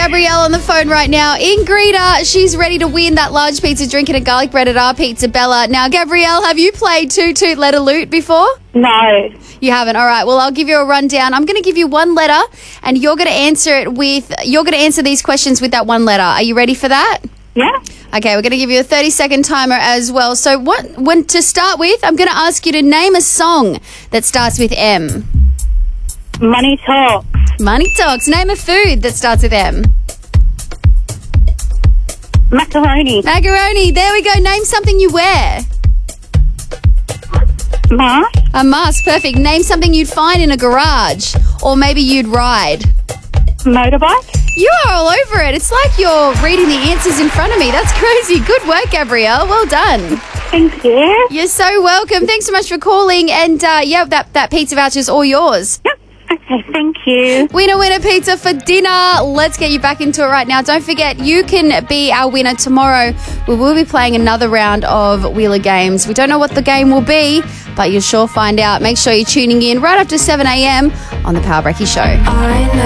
Gabrielle on the phone right now in Greta. She's ready to win that large pizza, drinking a garlic bread at our Pizza Bella. Now, Gabrielle, have you played Toot Toot Letter Loot before? No. You haven't? All right. Well, I'll give you a rundown. I'm going to give you one letter, and you're going to answer these questions with that one letter. Are you ready for that? Yeah. Okay, we're going to give you a 30-second timer as well. So to start with, I'm going to ask you to name a song that starts with M. Money Talks. Money Talks. Name a food that starts with M. Macaroni. Macaroni. There we go. Name something you wear. Mask. A mask. Perfect. Name something you'd find in a garage, or maybe you'd ride. Motorbike. You are all over it. It's like you're reading the answers in front of me. That's crazy. Good work, Gabrielle. Well done. Thank you. You're so welcome. Thanks so much for calling. And, that pizza voucher's all yours. Yep. Okay, thank you. Winner pizza for dinner. Let's get you back into it right now. Don't forget, you can be our winner tomorrow. We will be playing another round of Wheeler Games. We don't know what the game will be, but you'll sure find out. Make sure you're tuning in right after 7 a.m. on The Power Breaky Show.